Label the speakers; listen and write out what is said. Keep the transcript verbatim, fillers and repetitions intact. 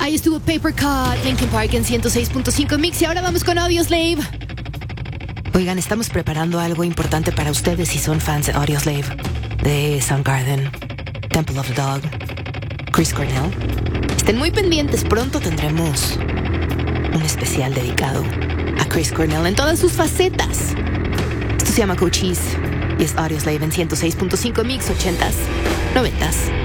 Speaker 1: Ahí estuvo Paper Cut, Linkin Park en ciento seis punto cinco Mix. Y ahora vamos con Audioslave. Oigan, estamos preparando algo importante para ustedes si son fans de Audioslave, de Soundgarden, Temple of the Dog, Chris Cornell. Estén muy pendientes, pronto tendremos un especial dedicado a Chris Cornell en todas sus facetas. Esto se llama Cochise y es Audioslave en ciento seis punto cinco Mix, ochentas, noventas.